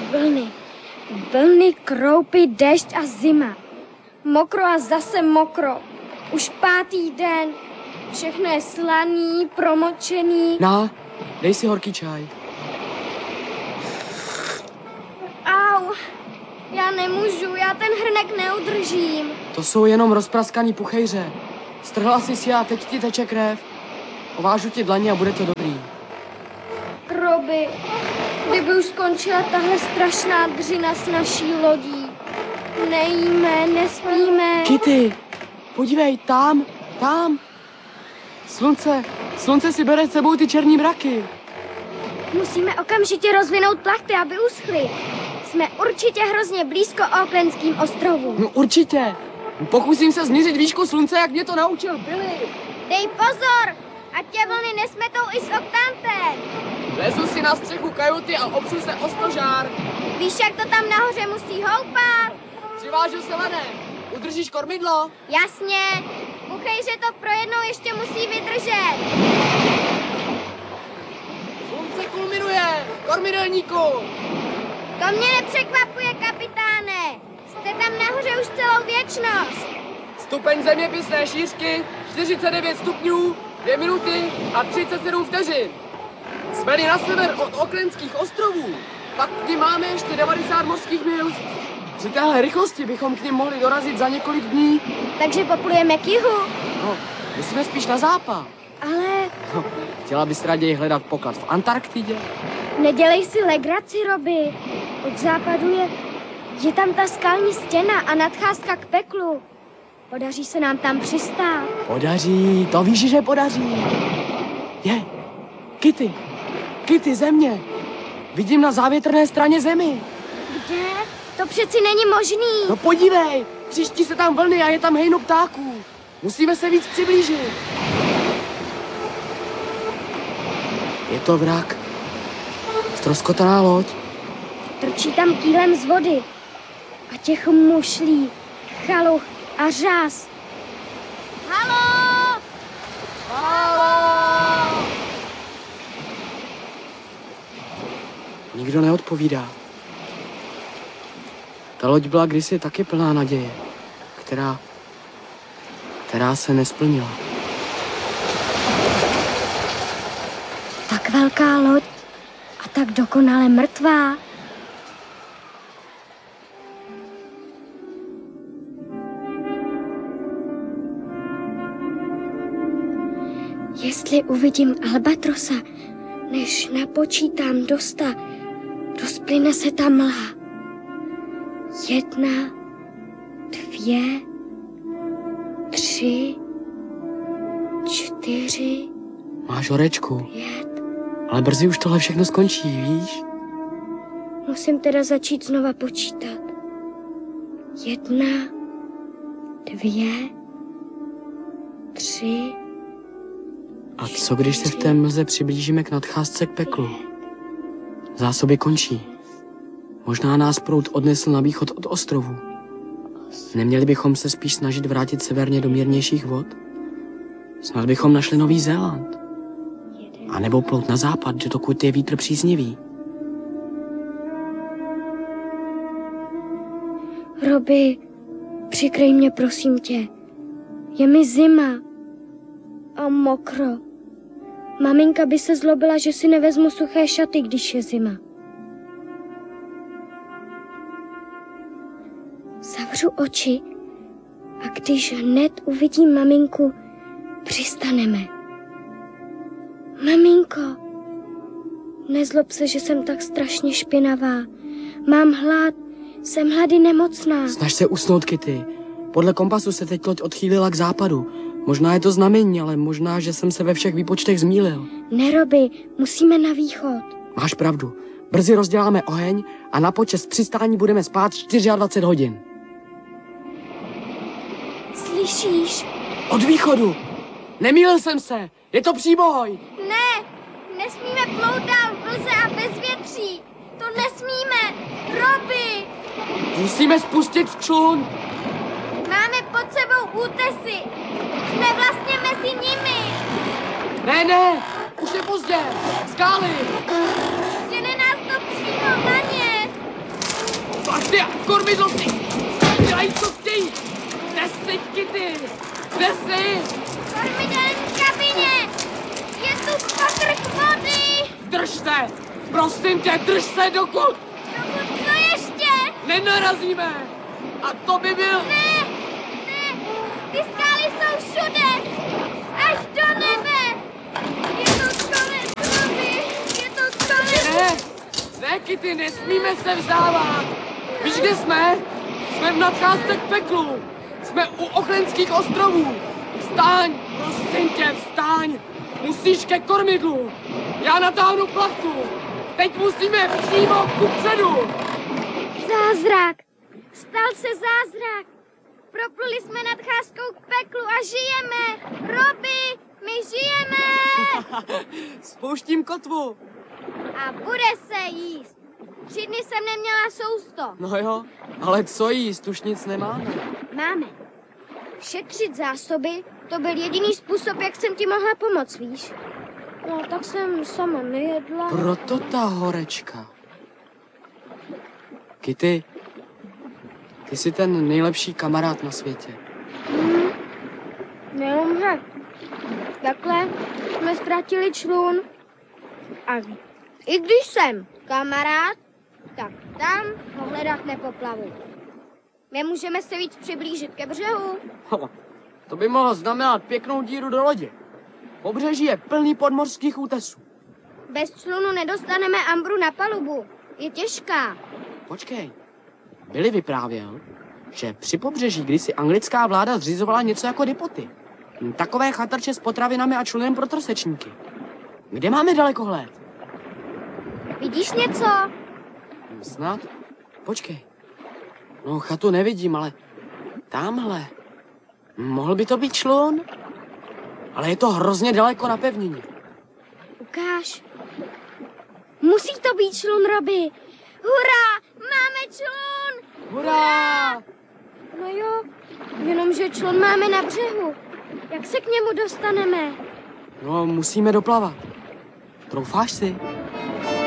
vlny. Vlny, kroupy, déšť a zima. Mokro a zase mokro. Už 5. den. Všechno je slaný, promočený. Na, dej si horký čaj. Au, já nemůžu, já ten hrnek neudržím. To jsou jenom rozpraskaný puchejře. Strhla jsi si a teď ti teče krev. Ovážu ti dlaně a bude to dobrý. Robi, kdyby už skončila tahle strašná dřina s naší lodí. Nejíme, nespíme. Kitty, podívej, tam. Slunce si bere s sebou ty černý mraky. Musíme okamžitě rozvinout plachty, aby uschly. Jsme určitě hrozně blízko Aucklandským ostrovům. No určitě. Pokusím se změřit výšku slunce, jak mě to naučil Billy. Dej pozor, ať tě vlny nesmetou i s oktantem. Lezu si na střechu kajuty a opřu se o stožár. Víš, jak to tam nahoře musí houpat? Přivážu se lanem. Udržíš kormidlo? Jasně. Buchejře to pro jednou ještě musí vydržet. Slunce kulminuje. Kormidelníku. To mě nepřekvapuje, kapitáne. Jste tam nahoře už celou věčnost. Stupeň zeměpisné šířky 49 stupňů, 2 minuty a 37 vteřin. Jsme na sever od Aucklandských ostrovů. Pak k nim máme ještě 90 mořských mil. Při téhle rychlosti bychom k nim mohli dorazit za několik dní. Takže poplujeme k jihu. No, musíme spíš na západ. Ale No, chtěla bys raději hledat poklad v Antarktidě? nedělej si legraci, Robi. Od západu je tam ta skalní stěna a nadcházka k peklu. Podaří se nám tam přistát. Podaří, to víš, že podaří. Je, Kitty, země. Vidím na závětrné straně zemi. Kde? To přeci není možný. No podívej, příští se tam vlny a je tam hejno ptáků. Musíme se víc přiblížit. Je to vrak. Ztroskotaná loď. Trčí tam kýlem z vody. A těch mušlí, chaluch a řas. Haló! Haló! Nikdo neodpovídá. Ta loď byla kdysi taky plná naděje, která se nesplnila. Tak velká loď a tak dokonale mrtvá. Jestli uvidím albatrosa, než napočítám do 100, rozplyne se ta mlha. 1, 2, 3, 4, Máš horečku, 5. ale brzy už tohle všechno skončí, víš? Musím teda začít znova počítat. 1, 2, 3. A co když se v té mlze přiblížíme k nadcházce k peklu? Zásoby končí. Možná nás proud odnesl na východ od ostrovu. Neměli bychom se spíš snažit vrátit severně do mírnějších vod? Snad bychom našli Nový Zéland. A nebo plout na západ, dokud je vítr příznivý. Robi, přikryj mě, prosím tě. Je mi zima a mokro. Maminka by se zlobila, že si nevezmu suché šaty, když je zima. Zavřu oči a když hned uvidím maminku, přistaneme. Maminko, nezlob se, že jsem tak strašně špinavá. Mám hlad, jsem hlady nemocná. Snaž se usnout, Kitty. Podle kompasu se teď loď odchýlila k západu. Možná je to znamení, ale možná, že jsem se ve všech výpočtech zmýlil. Ne, Robi, musíme na východ. Máš pravdu. Brzy rozděláme oheň a na počest přistání budeme spát 24 hodin. Slyšíš? Od východu. Nemýlil jsem se. Je to příboj. Ne, nesmíme plout dál v mlze a bez větří. To nesmíme. Robi! Musíme spustit člun. Máme pod sebou útesy. Jsme vlastně mezi nimi. Ne, už je pozdě. Skály. Žene nás to přímo na ně. kormidlo si! Dělají, co chtějí! Kde jsi, Kitty? Kde jsi? Kormidelní kabině! Je tu pokrk vody! Drž se! Prosím tě, drž se, dokud Dokud to ještě? nenarazíme! A to by byl... Ne! Ty skály jsou všude! Až do nebe! Je to konec, Robi! Je to konec! Ne! Ne, Kitty, nesmíme se vzdávat! Víš, kde jsme? Jsme v nadcházce k peklu! Jsme u Ochrenských ostrovů! Vstaň! Prosím tě, vstaň! Musíš ke kormidlu! Já natáhnu plachtu! Teď musíme přímo kupředu! Zázrak! Stal se zázrak! Propluli jsme nadcházkou k peklu a žijeme! Robi, my žijeme! Spouštím kotvu! A bude se jíst! 3 dny jsem neměla sousto. No jo, ale co jíst, už nic nemáme. Máme. Šetřit zásoby, to byl jediný způsob, jak jsem ti mohla pomoct, víš? No, tak jsem sama nejedla. Proto ta horečka. Kitty, ty jsi ten nejlepší kamarád na světě. Neumře. Takhle jsme ztratili člun. A i když jsem kamarád, tak tam ho hledat nepoplavu. Nemůžeme se víc přiblížit ke břehu. To by mohlo znamenat pěknou díru do lodě. Pobřeží je plný podmořských útesů. Bez člunu nedostaneme Ambru na palubu. Je těžká. Počkej, Billy vyprávěl, že při pobřeží kdysi anglická vláda zřizovala něco jako depoty. Takové chatrče s potravinami a člunem pro trosečníky. Kde máme dalekohled? Vidíš něco? Snad? Počkej. No, chatu nevidím, ale tamhle. Mohl by to být člun? Ale je to hrozně daleko na pevnině. Ukáž. Musí to být člun, Robi. Hurá, máme člun! Hurá! No jo, jenomže člun máme na břehu. Jak se k němu dostaneme? No, musíme doplavat. Troufáš si?